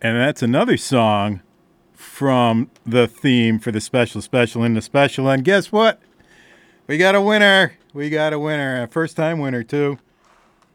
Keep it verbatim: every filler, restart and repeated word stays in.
And that's another song from the theme for the special, special, and the special. And guess what? We got a winner. We got a winner. A first time winner, too.